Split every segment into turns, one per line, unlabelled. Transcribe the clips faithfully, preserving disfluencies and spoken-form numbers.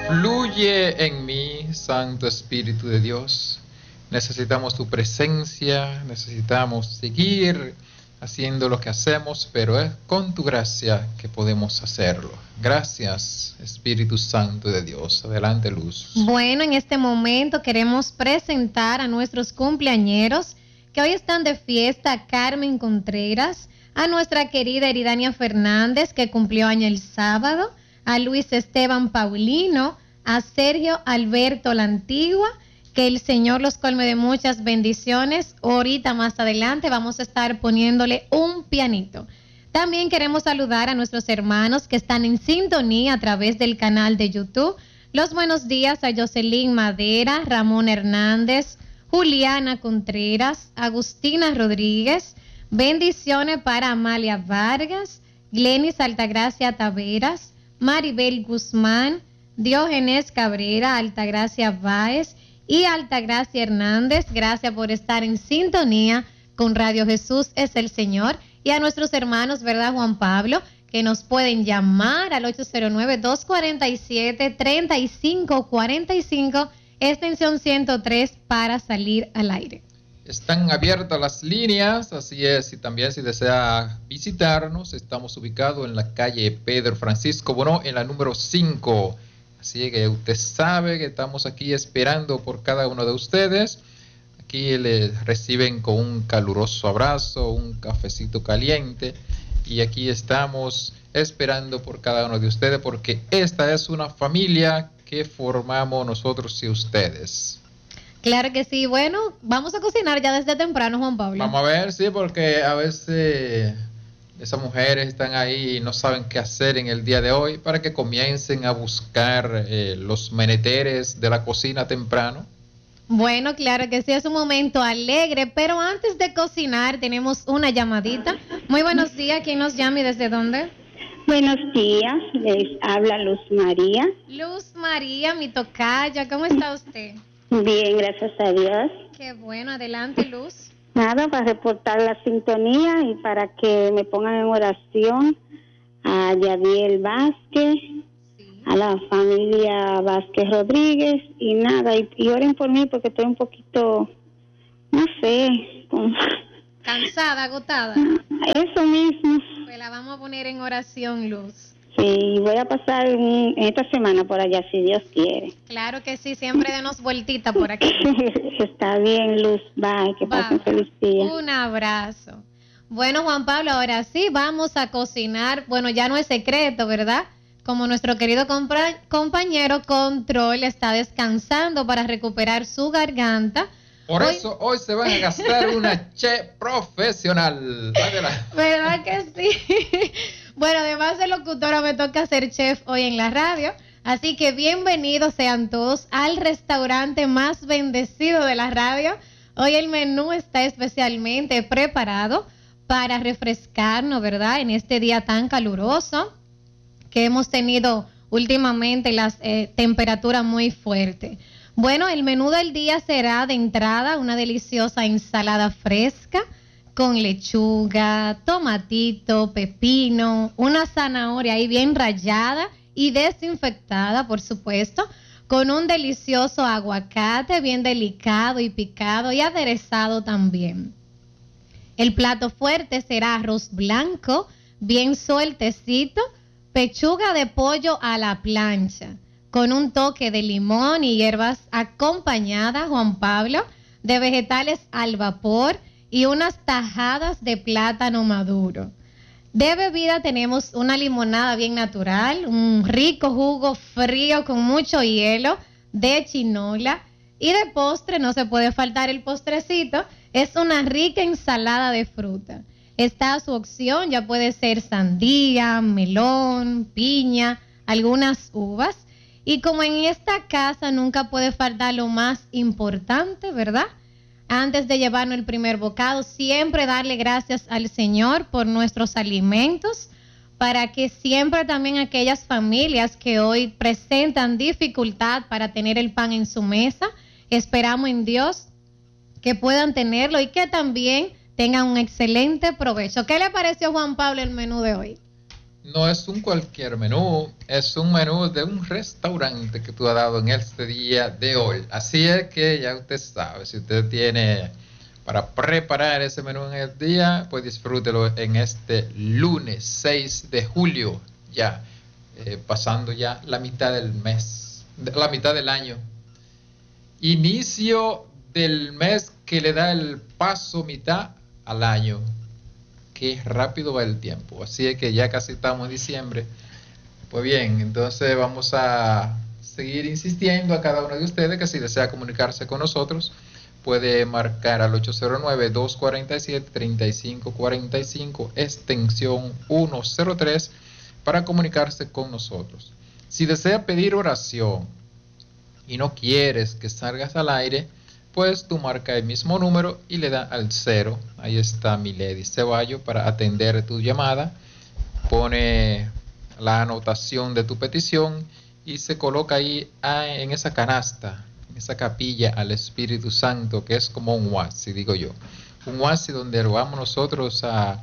Fluye en mí, Santo Espíritu de Dios. Necesitamos tu presencia, necesitamos seguir haciendo lo que hacemos, pero es con tu gracia que podemos hacerlo. Gracias, Espíritu Santo de Dios. Adelante, Luz.
Bueno, en este momento queremos presentar a nuestros cumpleañeros que hoy están de fiesta: a Carmen Contreras, a nuestra querida Eridania Fernández, que cumplió año el sábado, a Luis Esteban Paulino, a Sergio Alberto La Antigua. Que el Señor los colme de muchas bendiciones. Ahorita más adelante vamos a estar poniéndole un pianito. También queremos saludar a nuestros hermanos que están en sintonía a través del canal de YouTube. Los buenos días a Jocelyn Madera, Ramón Hernández, Juliana Contreras, Agustina Rodríguez. Bendiciones para Amalia Vargas, Glenis Altagracia Taveras, Maribel Guzmán, Diógenes Cabrera, Altagracia Báez y Altagracia Hernández. Gracias por estar en sintonía con Radio Jesús es el Señor. Y a nuestros hermanos, ¿verdad, Juan Pablo? Que nos pueden llamar al ocho cero nueve, dos cuatro siete, tres cinco cuatro cinco, extensión ciento tres, para salir al aire.
Están abiertas las líneas, así es, y también si desea visitarnos, estamos ubicados en la calle Pedro Francisco Bonó, en la número cinco. Así que usted sabe que estamos aquí esperando por cada uno de ustedes. Aquí les reciben con un caluroso abrazo, un cafecito caliente. Y aquí estamos esperando por cada uno de ustedes, porque esta es una familia que formamos nosotros y ustedes.
Claro que sí. Bueno, vamos a cocinar ya desde temprano, Juan Pablo.
Vamos a ver, sí, porque a veces esas mujeres están ahí y no saben qué hacer en el día de hoy, para que comiencen a buscar eh, los meneteres de la cocina temprano.
Bueno, claro que sí, es un momento alegre, pero antes de cocinar tenemos una llamadita. Muy buenos días, ¿quién nos llama y desde dónde?
Buenos días, les habla Luz María.
Luz María, mi tocaya, ¿cómo está usted?
Bien, gracias a Dios.
Qué bueno, adelante, Luz.
Nada, para reportar la sintonía y para que me pongan en oración a Yadiel Vázquez, sí, a la familia Vázquez Rodríguez y nada, y, y oren por mí porque estoy un poquito, no sé, con...
cansada, agotada.
Eso mismo.
Pues la vamos a poner en oración, Luz.
Sí, voy a pasar en, en esta semana por allá, si Dios quiere.
Claro que sí, siempre denos vueltita por aquí.
Está bien, Luz. Bye, que pasen feliz día.
Un abrazo. Bueno, Juan Pablo, ahora sí vamos a cocinar. Bueno, ya no es secreto, ¿verdad? Como nuestro querido compra- compañero Control está descansando para recuperar su garganta.
Por hoy, eso hoy se van a gastar una chef profesional. Adelante.
¿Verdad que sí? Bueno, además de locutora, me toca ser chef hoy en la radio. Así que bienvenidos sean todos al restaurante más bendecido de la radio. Hoy el menú está especialmente preparado para refrescarnos, ¿verdad? En este día tan caluroso que hemos tenido últimamente, las eh, temperaturas muy fuertes. Bueno, el menú del día será de entrada una deliciosa ensalada fresca con lechuga, tomatito, pepino, una zanahoria ahí bien rallada y desinfectada, por supuesto, con un delicioso aguacate bien delicado y picado y aderezado también. El plato fuerte será arroz blanco, bien sueltecito, pechuga de pollo a la plancha, con un toque de limón y hierbas, acompañada, Juan Pablo, de vegetales al vapor y unas tajadas de plátano maduro. De bebida tenemos una limonada bien natural, un rico jugo frío con mucho hielo de chinola, y de postre no se puede faltar el postrecito, es una rica ensalada de fruta. Está a su opción, ya puede ser sandía, melón, piña, algunas uvas. Y como en esta casa nunca puede faltar lo más importante, ¿verdad? Antes de llevarnos el primer bocado, siempre darle gracias al Señor por nuestros alimentos, para que siempre también aquellas familias que hoy presentan dificultad para tener el pan en su mesa, esperamos en Dios que puedan tenerlo y que también tengan un excelente provecho. ¿Qué le pareció, Juan Pablo, el menú de hoy?
no es un cualquier menú, es un menú de un restaurante que tú has dado en este día de hoy. Así es que ya usted sabe, si usted tiene para preparar ese menú en el día, pues disfrútelo en este lunes seis de julio, ya eh, pasando ya la mitad del mes, la mitad del año. Inicio del mes que le da el paso mitad al año. Qué rápido va el tiempo. Así es que ya casi estamos en diciembre. Pues bien, entonces vamos a seguir insistiendo a cada uno de ustedes que si desea comunicarse con nosotros, puede marcar al ocho cero nueve, dos cuatro siete, tres cinco cuatro cinco, extensión ciento tres, para comunicarse con nosotros. Si desea pedir oración y no quieres que salgas al aire, pues tú marca el mismo número y le da al cero. Ahí está Milady Ceballo para atender tu llamada. Pone la anotación de tu petición y se coloca ahí en esa canasta, en esa capilla al Espíritu Santo, que es como un oasis, digo yo. Un oasis donde vamos nosotros a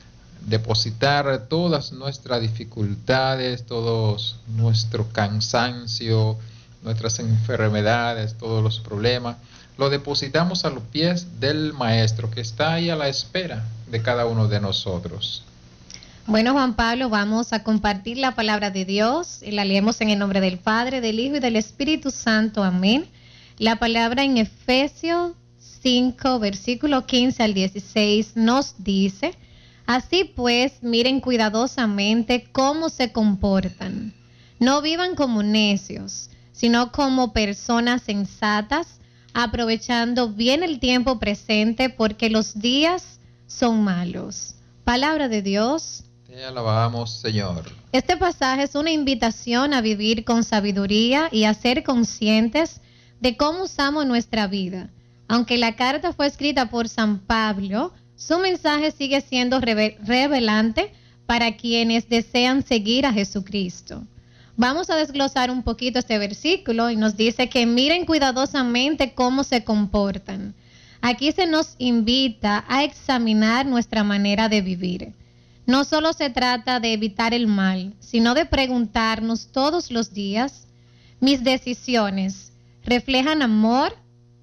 depositar todas nuestras dificultades, todos nuestro cansancio, nuestras enfermedades, todos los problemas. Lo depositamos a los pies del Maestro, que está ahí a la espera de cada uno de nosotros.
Bueno, Juan Pablo, vamos a compartir la palabra de Dios y la leemos en el nombre del Padre, del Hijo y del Espíritu Santo. Amén. La palabra en Efesios cinco, versículo quince al dieciséis, nos dice: así pues, miren cuidadosamente cómo se comportan. No vivan como necios, sino como personas sensatas, aprovechando bien el tiempo presente, porque los días son malos. Palabra de Dios.
Te alabamos, Señor.
Este pasaje es una invitación a vivir con sabiduría y a ser conscientes de cómo usamos nuestra vida. Aunque la carta fue escrita por San Pablo, su mensaje sigue siendo revelante para quienes desean seguir a Jesucristo. Vamos a desglosar un poquito este versículo y nos dice que miren cuidadosamente cómo se comportan. Aquí se nos invita a examinar nuestra manera de vivir. No solo se trata de evitar el mal, sino de preguntarnos todos los días: ¿mis decisiones reflejan amor,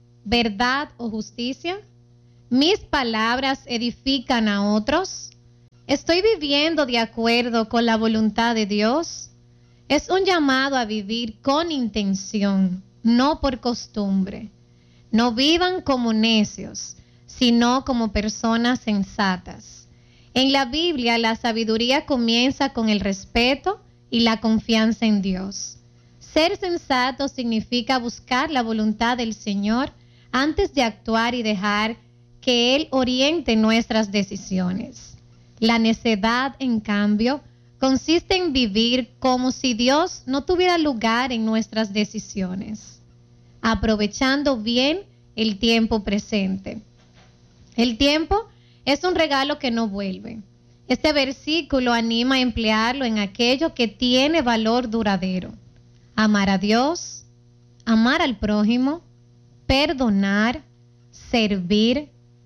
verdad o justicia? ¿Mis palabras edifican a otros? ¿Estoy viviendo de acuerdo con la voluntad de Dios? Es un llamado a vivir con intención, no por costumbre. No vivan como necios, sino como personas sensatas. En la Biblia, la sabiduría comienza con el respeto y la confianza en Dios. Ser sensato significa buscar la voluntad del Señor antes de actuar y dejar que Él oriente nuestras decisiones. La necedad, en cambio, consiste en vivir como si Dios no tuviera lugar en nuestras decisiones, aprovechando bien el tiempo presente. El tiempo es un regalo que no vuelve. Este versículo anima a emplearlo en aquello que tiene valor duradero: amar a Dios, amar al prójimo, perdonar, servir,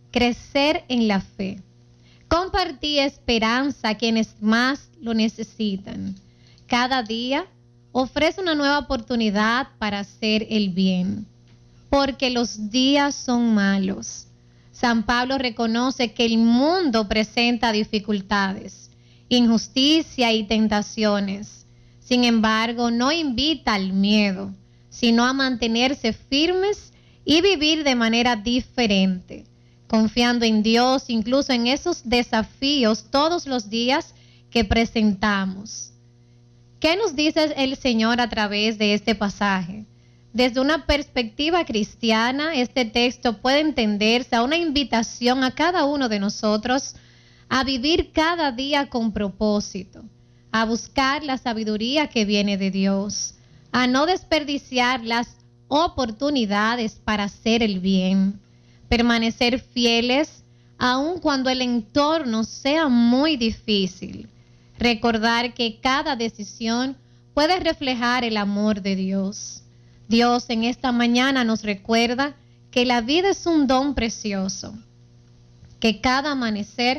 crecer en la fe. Compartir esperanza a quienes más lo necesitan. Cada día ofrece una nueva oportunidad para hacer el bien, porque los días son malos. San Pablo reconoce que el mundo presenta dificultades, injusticia y tentaciones. Sin embargo, no invita al miedo, sino a mantenerse firmes y vivir de manera diferente, confiando en Dios incluso en esos desafíos todos los días que presentamos. ¿Qué nos dice el Señor a través de este pasaje? Desde una perspectiva cristiana, este texto puede entenderse a una invitación a cada uno de nosotros a vivir cada día con propósito, a buscar la sabiduría que viene de Dios, a no desperdiciar las oportunidades para hacer el bien, permanecer fieles aun cuando el entorno sea muy difícil, recordar que cada decisión puede reflejar el amor de Dios. Dios en esta mañana nos recuerda que la vida es un don precioso, que cada amanecer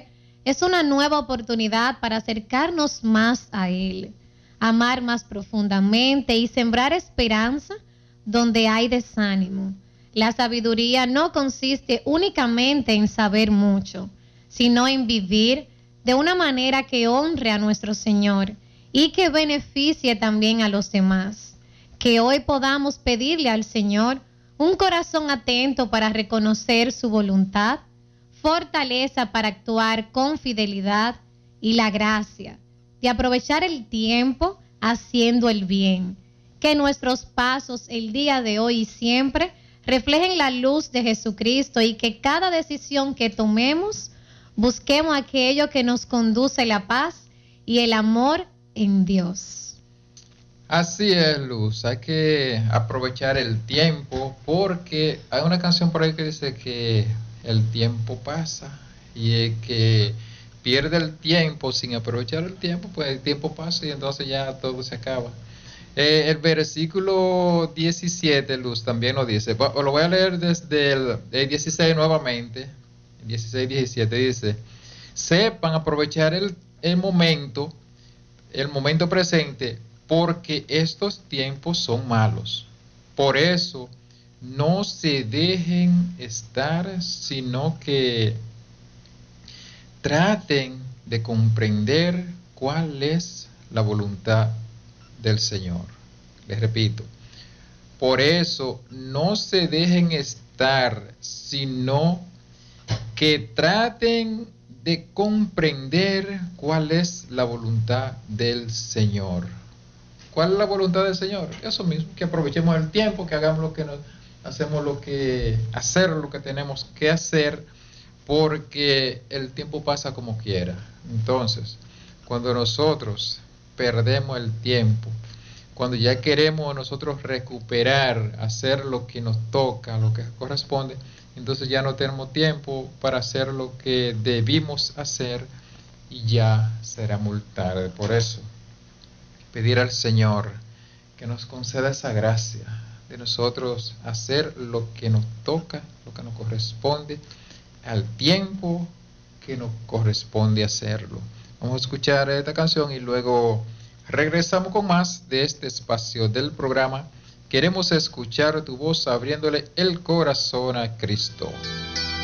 es una nueva oportunidad para acercarnos más a Él, amar más profundamente y sembrar esperanza donde hay desánimo. La sabiduría no consiste únicamente en saber mucho, sino en vivir de una manera que honre a nuestro Señor y que beneficie también a los demás. Que hoy podamos pedirle al Señor un corazón atento para reconocer su voluntad, fortaleza para actuar con fidelidad y la gracia de aprovechar el tiempo haciendo el bien. Que nuestros pasos el día de hoy y siempre reflejen la luz de Jesucristo y que cada decisión que tomemos busquemos aquello que nos conduce a la paz y el amor en Dios.
Así es, Luz, hay que aprovechar el tiempo porque hay una canción por ahí que dice que el tiempo pasa y el que pierde el tiempo sin aprovechar el tiempo, pues el tiempo pasa y entonces ya todo se acaba. Eh, el versículo diecisiete, Luz, también lo dice, lo voy a leer desde el, el dieciséis nuevamente, dieciséis diecisiete dice, sepan aprovechar el, el momento, el momento presente, porque estos tiempos son malos. Por eso, no se dejen estar, sino que traten de comprender cuál es la voluntad del Señor. Les repito, por eso, no se dejen estar, sino que traten de comprender cuál es la voluntad del Señor. ¿Cuál es la voluntad del Señor? Eso mismo, que aprovechemos el tiempo, que hagamos lo que nos hacemos lo que hacer lo que tenemos que hacer, porque el tiempo pasa como quiera. Entonces, cuando nosotros perdemos el tiempo, cuando ya queremos nosotros recuperar, hacer lo que nos toca, lo que corresponde, entonces ya no tenemos tiempo para hacer lo que debimos hacer y ya será muy tarde. Por eso, pedir al Señor que nos conceda esa gracia de nosotros hacer lo que nos toca, lo que nos corresponde, al tiempo que nos corresponde hacerlo. Vamos a escuchar esta canción y luego regresamos con más de este espacio del programa. Queremos escuchar tu voz abriéndole el corazón a Cristo.